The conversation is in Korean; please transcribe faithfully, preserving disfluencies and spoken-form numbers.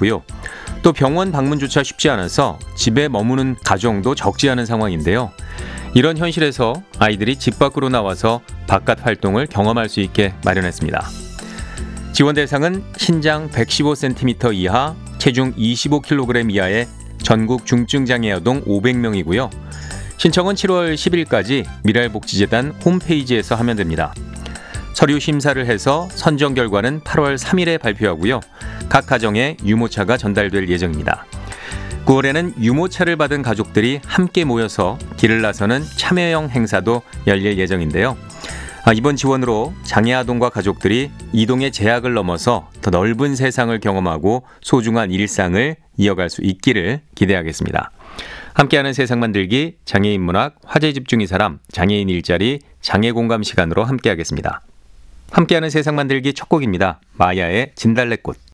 있고요. 또 병원 방문조차 쉽지 않아서 집에 머무는 가정도 적지 않은 상황인데요. 이런 현실에서 아이들이 집 밖으로 나와서 바깥 활동을 경험할 수 있게 마련했습니다. 지원 대상은 신장 백십오 센티미터 이하, 체중 이십오 킬로그램 이하의 전국 중증장애 아동 오백 명이고요. 신청은 칠월 십일까지 미랄복지재단 홈페이지에서 하면 됩니다. 서류 심사를 해서 선정 결과는 팔월 삼일에 발표하고요. 각 가정에 유모차가 전달될 예정입니다. 구월에는 유모차를 받은 가족들이 함께 모여서 길을 나서는 참여형 행사도 열릴 예정인데요. 아, 이번 지원으로 장애아동과 가족들이 이동의 제약을 넘어서 더 넓은 세상을 경험하고 소중한 일상을 이어갈 수 있기를 기대하겠습니다. 함께하는 세상 만들기 장애인 문학 화제 집중이 사람 장애인 일자리 장애 공감 시간으로 함께하겠습니다. 함께하는 세상 만들기 첫 곡입니다. 마야의 진달래꽃.